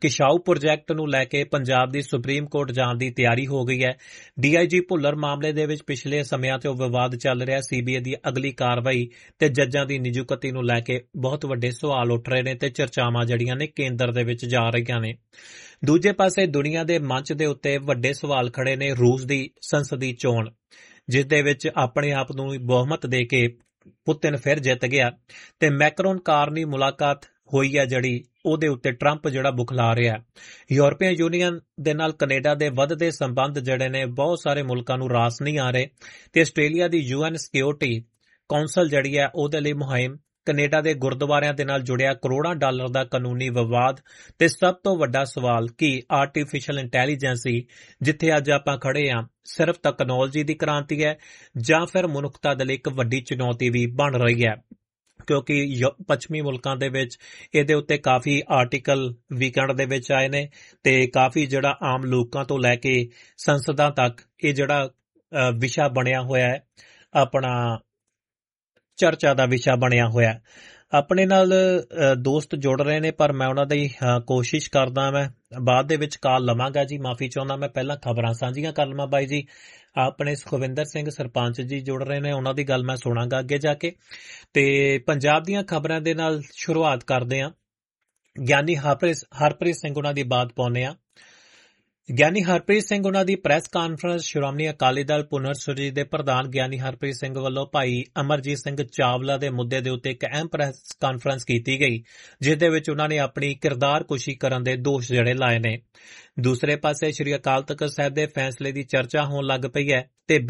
ਕਿਸ਼ਾਊ ਪ੍ਰੋਜੈਕਟ ਨੂੰ ਲੈ ਕੇ ਪੰਜਾਬ ਦੀ ਸੁਪਰੀਮ ਕੋਰਟ ਜਾਣ ਦੀ ਤਿਆਰੀ ਹੋ ਗਈ ਹੈ। ਡੀਆਈਜੀ ਭੁੱਲਰ ਮਾਮਲੇ ਦੇ ਵਿੱਚ ਪਿਛਲੇ ਸਮਿਆਂ ਤੋਂ ਵਿਵਾਦ ਚੱਲ ਰਿਹਾ। ਸੀਬੀਆਈ ਦੀ ਅਗਲੀ ਕਾਰਵਾਈ ਤੇ ਜੱਜਾਂ ਦੀ ਨਿਯੁਕਤੀ ਨੂੰ ਲੈ ਕੇ ਬਹੁਤ ਵੱਡੇ ਸਵਾਲ ਉੱਠ ਰਹੇ ਨੇ ਤੇ ਚਰਚਾਵਾਂ ਜਿਹੜੀਆਂ ਨੇ ਕੇਂਦਰ ਦੇ ਵਿੱਚ ਜਾ ਰਹੀਆਂ ਨੇ। ਦੂਜੇ ਪਾਸੇ ਦੁਨੀਆ ਦੇ ਮੰਚ ਦੇ ਉੱਤੇ ਵੱਡੇ ਸਵਾਲ ਖੜੇ ਨੇ ਰੂਸ ਦੀ ਸੰਸਦੀ ਚੋਣ, ਜਿਸ ਦੇ ਵਿੱਚ ਆਪਣੇ ਆਪ ਨੂੰ ਬਹੁਮਤ ਦੇ ਕੇ ਪੁਤਿਨ ਫਿਰ ਜਿੱਤ ਗਿਆ ਤੇ ਮੈਕਰੋਨ ਕਾਰਨੀ ਮੁਲਾਕਾਤ ਹੋਈ ਹੈ ਜਿਹੜੀ ਉਹਦੇ ਉੱਤੇ ਟਰੰਪ ਜਿਹੜਾ ਬੁਖਲਾ ਰਿਹਾ। ਯੂਰਪੀਅਨ ਯੂਨੀਅਨ ਦੇ ਨਾਲ ਕੈਨੇਡਾ ਦੇ ਵੱਧਦੇ ਸੰਬੰਧ ਜਿਹੜੇ ਨੇ ਬਹੁਤ ਸਾਰੇ ਮੁਲਕਾਂ ਨੂੰ ਰਾਸ ਨਹੀਂ ਆ ਰਹੇ ਤੇ ਆਸਟ੍ਰੇਲੀਆ ਦੀ ਯੂਐਨ ਸਿਕਿਉਰਿਟੀ ਕੌਂਸਲ ਜਿਹੜੀ ਹੈ ਉਹਦੇ ਲਈ ਮੁਹਿੰਮ, ਕੈਨੇਡਾ ਦੇ ਗੁਰਦੁਆਰਿਆਂ ਦੇ ਨਾਲ ਜੁੜਿਆ ਕਰੋੜਾਂ ਡਾਲਰ ਦਾ ਕਾਨੂੰਨੀ ਵਿਵਾਦ ਤੇ ਸਭ ਤੋਂ ਵੱਡਾ ਸਵਾਲ ਕਿ ਆਰਟੀਫਿਸ਼ੀਅਲ ਇੰਟੈਲੀਜੈਂਸੀ ਜਿੱਥੇ ਅੱਜ ਆਪਾਂ ਖੜੇ ਹਾਂ ਸਿਰਫ ਤਕਨਾਲੋਜੀ ਦੀ ਕ੍ਰਾਂਤੀ ਹੈ ਜਾਂ ਫਿਰ ਮਨੁੱਖਤਾ ਦੇ ਲਈ ਇੱਕ ਵੱਡੀ ਚੁਣੌਤੀ ਵੀ ਬਣ ਰਹੀ ਹੈ, ਕਿਉਂਕਿ ਪੱਛਮੀ ਮੁਲਕਾਂ ਦੇ ਵਿੱਚ ਇਹਦੇ ਉੱਤੇ ਕਾਫੀ ਆਰਟੀਕਲ ਵੀਕਐਂਡ ਦੇ ਵਿੱਚ ਆਏ ਨੇ ਤੇ ਕਾਫੀ ਜਿਹੜਾ ਆਮ ਲੋਕਾਂ ਤੋਂ ਲੈ ਕੇ ਸੰਸਦਾਂ ਤੱਕ ਇਹ ਜਿਹੜਾ ਵਿਸ਼ਾ ਬਣਿਆ ਹੋਇਆ ਹੈ, ਆਪਣਾ ਚਰਚਾ ਦਾ ਵਿਸ਼ਾ ਬਣਿਆ ਹੋਇਆ। ਆਪਣੇ ਨਾਲ ਦੋਸਤ ਜੁੜ ਰਹੇ ਨੇ ਪਰ ਮੈਂ ਉਹਨਾਂ ਦੀ ਕੋਸ਼ਿਸ਼ ਕਰਦਾ ਮੈਂ ਬਾਅਦ ਦੇ ਵਿੱਚ ਕਾਲ ਲਵਾਂਗਾ ਜੀ, ਮਾਫੀ ਚਾਹੁੰਦਾ। ਮੈਂ ਪਹਿਲਾਂ ਖਬਰਾਂ ਸਾਂਝੀਆਂ ਕਰ ਲਵਾਂ। ਬਾਈ ਜੀ ਆਪਣੇ ਸੁਖਵਿੰਦਰ ਸਿੰਘ ਸਰਪੰਚ ਜੀ ਜੁੜ ਰਹੇ ਨੇ, ਉਹਨਾਂ ਦੀ ਗੱਲ ਮੈਂ ਸੁਣਾਂਗਾ ਅੱਗੇ ਜਾ ਕੇ। ਤੇ ਪੰਜਾਬ ਦੀਆਂ ਖਬਰਾਂ ਦੇ ਨਾਲ ਸ਼ੁਰੂਆਤ ਕਰਦੇ ਹਾਂ। ਗਿਆਨੀ ਹਰਪ੍ਰੀਤ ਸਿੰਘ ਉਹਨਾਂ ਦੀ ਬਾਤ ਪਾਉਂਦੇ ਹਾਂ। ਗਿਆਨੀ ਹਰਪ੍ਰੀਤ ਸਿੰਘ ਉਹਨਾਂ ਦੀ ਪ੍ਰੈਸ ਕਾਨਫਰੰਸ ਸ਼੍ਰੋਮਣੀ ਅਕਾਲੀ ਦਲ ਪੁਨਰ ਸੁਰਜੀਤ ਦੇ ਪ੍ਰਧਾਨ ਗਿਆਨੀ ਹਰਪ੍ਰੀਤ ਸਿੰਘ ਵੱਲੋਂ ਭਾਈ ਅਮਰਜੀਤ ਸਿੰਘ ਚਾਵਲਾ ਦੇ ਮੁੱਦੇ ਦੇ ਉੱਤੇ ਇੱਕ ਅਹਿਮ ਪ੍ਰੈਸ ਕਾਨਫਰੰਸ ਕੀਤੀ ਗਈ, ਜਿਸ ਦੇ ਵਿੱਚ ਉਹਨਾਂ ਨੇ ਆਪਣੀ ਕਿਰਦਾਰਕੁਸ਼ੀ ਕਰਨ ਦੇ ਦੋਸ਼ ਜਿਹੜੇ ਲਾਏ ਨੇ। ਦੂਸਰੇ ਪਾਸੇ ਸ਼੍ਰੀ ਅਕਾਲ ਤਖ਼ਤ ਸਾਹਿਬ ਦੇ ਫੈਸਲੇ ਦੀ ਚਰਚਾ ਹੋਣ ਲੱਗ ਪਈ ਹੈ ਤੇ